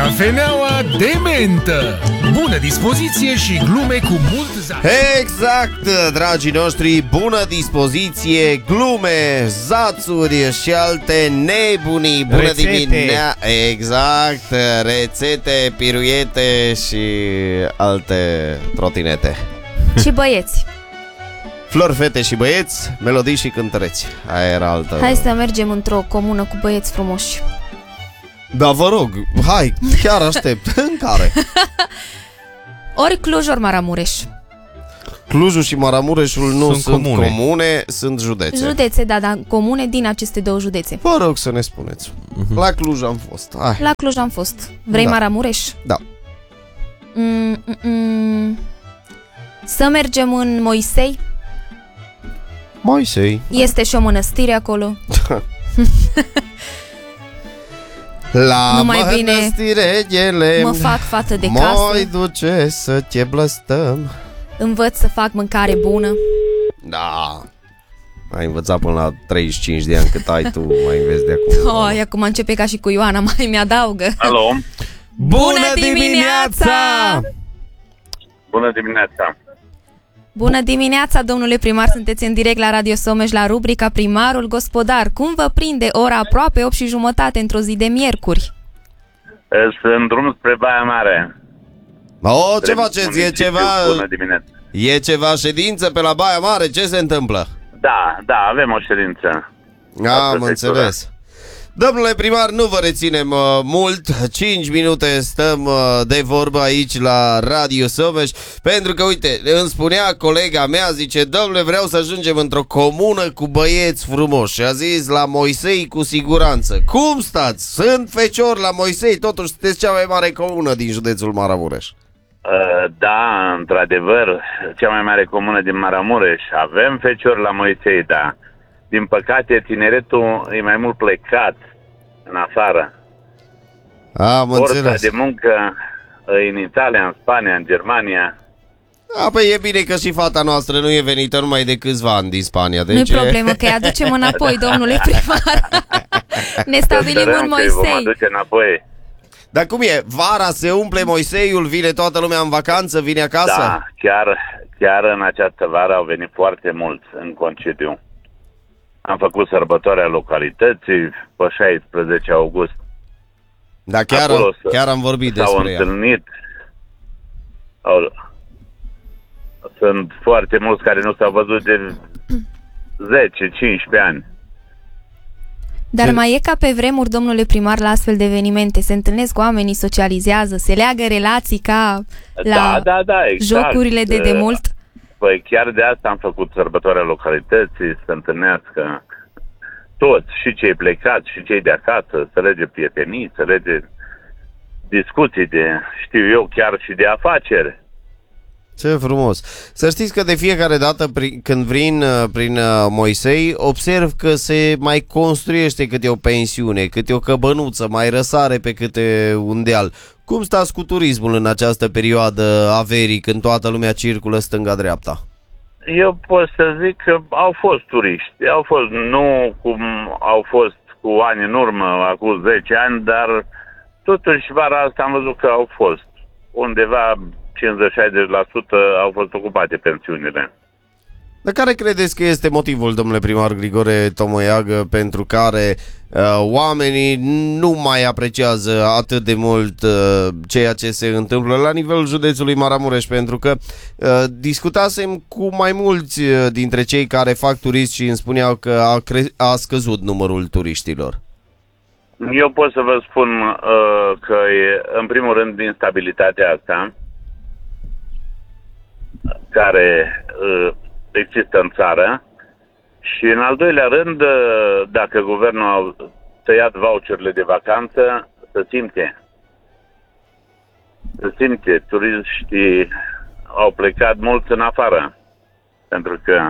Cafeneaua de mentă. Bună dispoziție și glume cu mult zac. Exact, dragii noștri, bună dispoziție, glume, zațuri și alte nebunii. Bună dimineața. Exact, rețete, piruete și alte trotinete. Și băieți. Flori, fete și băieți, melodii și cântăreți. Aia era altă. Hai să mergem într-o comună cu băieți frumoși. Da, vă rog, hai, chiar aștept. În care? Ori Cluj, ori Maramureș. Clujul și Maramureșul nu sunt comune, sunt județe. Județe, da, dar comune din aceste două județe. Vă rog să ne spuneți. La Cluj am fost. Hai. La Cluj am fost. Vrei Maramureș? Da. Să mergem în Moisei? Moisei. Este și o mănăstire acolo. La mănăstire ele mă fac fată de casă. Moi duce să te blăstăm. Învăț să fac mâncare bună. Da. Ai învățat până la 35 de ani cât ai tu. Mai înveți de acum. Acum începe ca și cu Ioana. Mai mi-adaugă. Alo. Bună dimineața! Bună dimineața! Bună dimineața, domnule primar, sunteți în direct la Radio Someș la rubrica Primarul Gospodar. Cum vă prinde ora aproape 8:30 într-o zi de miercuri? Sunt în drum spre Baia Mare. Ce faceți? Bună dimineața! E ceva ședință pe la Baia Mare? Ce se întâmplă? Da, avem o ședință. Am înțeles. Domnule primar, nu vă reținem mult, 5 minute stăm de vorbă aici la Radio Someș, pentru că, uite, îmi spunea colega mea, zice, domnule, vreau să ajungem într-o comună cu băieți frumoși. Și a zis, la Moisei cu siguranță. Cum stați? Sunt fecior la Moisei, totuși sunteți cea mai mare comună din județul Maramureș. Da, într-adevăr, cea mai mare comună din Maramureș. Avem fecior la Moisei, da. Din păcate, tineretul e mai mult plecat în afară. Forța de muncă în Italia, în Spania, în Germania. Păi e bine că și fata noastră nu e venită numai de câțiva ani din Spania. Nu-i problemă, că îi aducem înapoi, domnule primar. Ne stabilim în Moisei. Vom aduce înapoi. Dar cum e? Vara se umple Moiseiul, vine toată lumea în vacanță, vine acasă? Da, chiar în această vară au venit foarte mulți în concediu. Am făcut sărbătoarea localității pe 16 august. Da, chiar am vorbit despre ea. S-au întâlnit. Sunt foarte mulți care nu s-au văzut de 10-15 ani. Dar mai e ca pe vremuri, domnule primar, la astfel de evenimente? Se întâlnesc oamenii, socializează, se leagă relații ca la exact. Jocurile de demult? Păi chiar de asta am făcut sărbătoarea localității, să întâlnească toți, și cei plecați, și cei de acasă, să lege prietenii, să lege discuții de, știu eu, chiar și de afaceri. Ce frumos! Să știți că de fiecare dată când vin prin Moisei, observ că se mai construiește câte o pensiune, câte o căbănuță, mai răsare pe câte un deal. Cum stați cu turismul în această perioadă a verii, când toată lumea circulă stânga-dreapta? Eu pot să zic că au fost turiști. Au fost, nu cum au fost cu ani în urmă, acum 10 ani, dar totuși vara asta am văzut că au fost. Undeva 50-60% au fost ocupate pensiunile. Dar care credeți că este motivul, domnule primar Grigore Tomoiagă, pentru care oamenii nu mai apreciază atât de mult ceea ce se întâmplă la nivelul județului Maramureș? Pentru că discutasem cu mai mulți dintre cei care fac turism și îmi spuneau că a scăzut numărul turiștilor. Eu pot să vă spun că e, în primul rând, instabilitatea asta care există în țară, și în al doilea rând, dacă guvernul a tăiat voucherele de vacanță, se simte. Turiștii au plecat mulți în afară, pentru că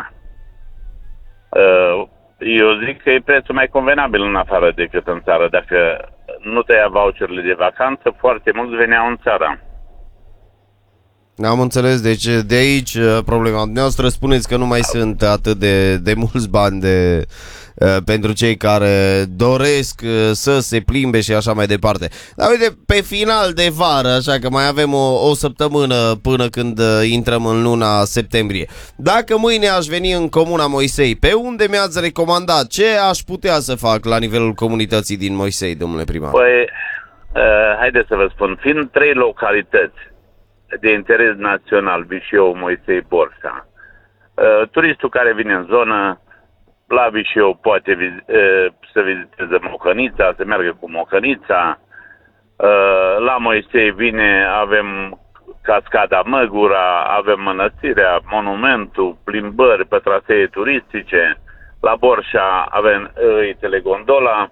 eu zic că e prețul mai convenabil în afară decât în țară. Dacă nu tăia voucherele de vacanță, foarte mulți veneau în țară. Am înțeles, deci de aici problema. Dumneavoastră spuneți că nu mai sunt atât de mulți bani pentru cei care doresc să se plimbe și așa mai departe. Dar uite, pe final de vară, așa că mai avem o săptămână până când intrăm în luna septembrie. Dacă mâine aș veni în Comuna Moisei, pe unde mi-ați recomandat? Ce aș putea să fac la nivelul comunității din Moisei, domnule primar? Păi, haideți să vă spun, fiind 3 localități de interes național, Vișeu, Moisei, Borșa, turistul care vine în zonă, la Vișeu poate să viziteze Mocănița, să meargă cu Mocănița. La Moisei vine, avem Cascada Măgura, avem Mănăstirea, monumentul, plimbări pe trasee turistice. La Borșa avem Telegondola.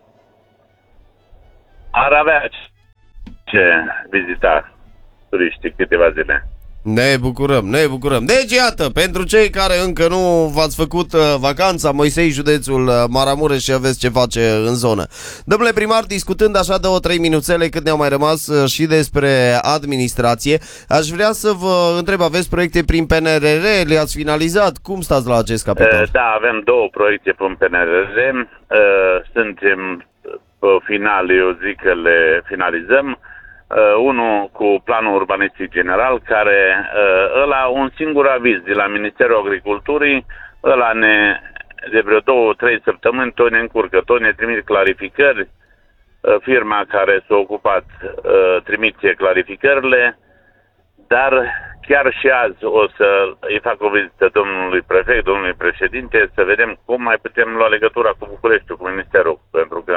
Ar avea ce vizita turiștii câteva zile. Ne bucurăm, ne bucurăm. Deci, iată, pentru cei care încă nu v-ați făcut vacanța, Moisei, județul Maramureș, și aveți ce face în zonă. Domnule primar, discutând așa 2-3 minuțele cât ne-au mai rămas și despre administrație, aș vrea să vă întreb, aveți proiecte prin PNRR, le-ați finalizat? Cum stați la acest capitol? Da, avem 2 proiecte prin PNRR, suntem pe final, eu zic că le finalizăm. Unul cu planul urbanistic general, care ăla un singur aviz de la Ministerul Agriculturii, ăla de vreo 2-3 săptămâni tot ne încurcă, tot ne trimit clarificări, firma care s-a ocupat trimite clarificările, dar chiar și azi o să îi fac o vizită domnului prefect, domnului președinte, să vedem cum mai putem lua legătura cu Bucureștiul, cu Ministerul, pentru că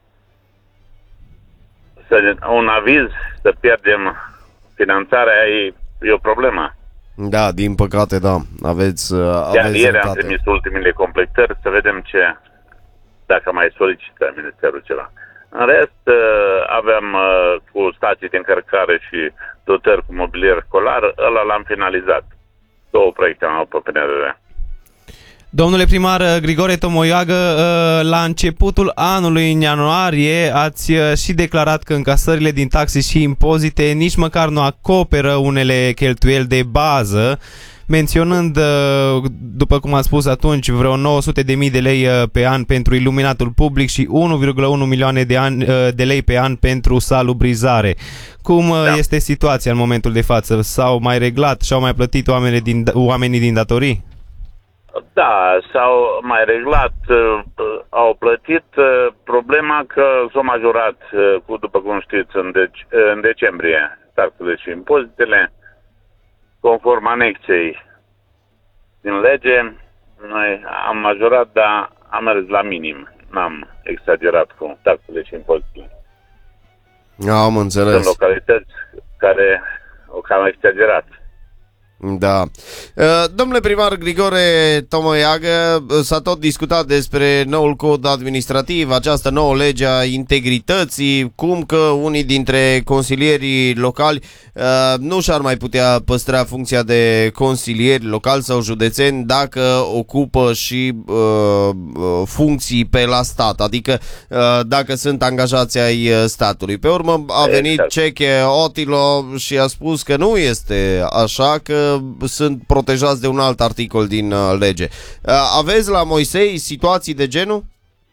un aviz să pierdem finanțarea e o problemă. Da, din păcate, da. Aveți ieri am trimis ultimele completări să vedem dacă mai solicită Ministerul ceva. În rest, avem cu stații de încărcare și dotări cu mobilier școlar, ăla l-am finalizat. 2 proiecte am avut pe PNRR. Domnule primar Grigore Tomoiagă, la începutul anului, în ianuarie, ați și declarat că încasările din taxe și impozite nici măcar nu acoperă unele cheltuieli de bază, menționând, după cum ați spus atunci, vreo 900.000 de lei pe an pentru iluminatul public și 1,1 milioane de lei pe an pentru salubrizare. Cum este situația în momentul de față? S-au mai reglat și au mai plătit oamenii din datorii? Da, s-au mai reglat, au plătit. Problema că s-au majorat, după cum știți, în decembrie taxele și impozitele, conform anexei din lege. Noi am majorat, dar am mers la minim. N-am exagerat cu taxele și impozitele. Am înțeles. Sunt localități care o cam exagerat. Da. Domnule primar Grigore Tomoiagă, s-a tot discutat despre noul cod administrativ, această nouă lege a integrității, cum că unii dintre consilierii locali nu și-ar mai putea păstra funcția de consilieri locali sau județeni dacă ocupă și funcții pe la stat, adică dacă sunt angajați ai statului. Pe urmă a venit Ceche Otilo și a spus că nu este așa, că sunt protejați de un alt articol din lege. Aveți la Moisei situații de genul?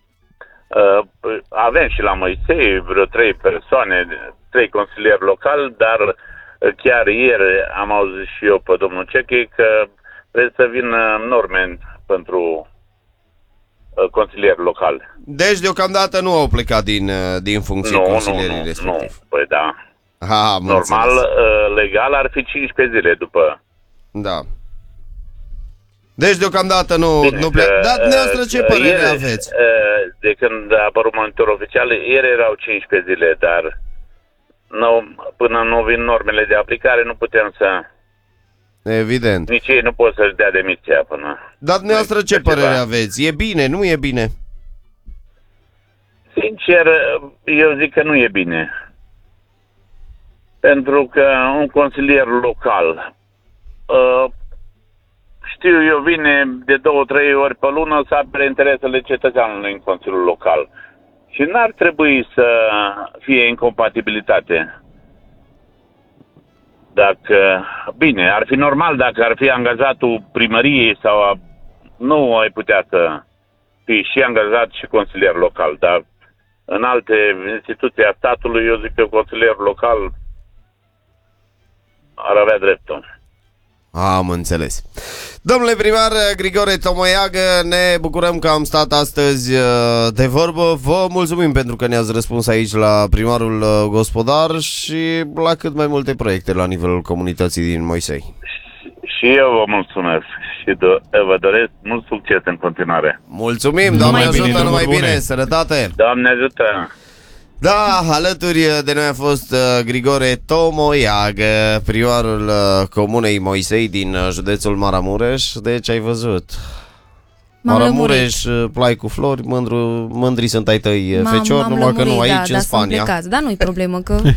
Avem și la Moisei vreo 3 persoane, 3 consilieri locali, dar chiar ieri am auzit și eu pe domnul Ceche că trebuie să vină norme pentru consilieri locali. Deci deocamdată nu au plecat din funcție consilierii respectiv. Nu, păi da. Normal, legal ar fi 15 zile după. Da. Deci deocamdată nu plecă. Dar dumneavoastră ce părere aveți? De când a apărut monitor oficial, ieri erau 15 zile, dar până nu vin normele de aplicare nu putem să... Evident. Nici ei nu pot să-și dea demisia până... Dar dumneavoastră ce părere aveți? E bine, nu e bine? Sincer, eu zic că nu e bine. Pentru că un consilier local... știu eu, vine de 2-3 ori pe lună să apere interesele cetățeanului în Consiliul Local. Și n-ar trebui să fie incompatibilitate. Bine, ar fi normal dacă ar fi angajatul primăriei sau nu ai putea să fii și angajat și consilier local, dar în alte instituții a statului, eu zic că consilier local ar avea dreptul. Am înțeles. Domnule primar Grigore Tomoiagă, ne bucurăm că am stat astăzi de vorbă. Vă mulțumim pentru că ne-ați răspuns aici la primarul Gospodar și la cât mai multe proiecte la nivelul comunității din Moisei. Și eu vă mulțumesc și vă doresc mult succes în continuare. Mulțumim, Doamne ajută, numai bine, sănătate! Doamne ajută! Da, alături de noi a fost Grigore Tomoiagă, primarul comunei Moisei din județul Maramureș. Deci ai văzut, Maramureș, plai cu flori, mândri sunt ai tăi feciori, numai că nu aici în Spania. Dar nu-i problemă că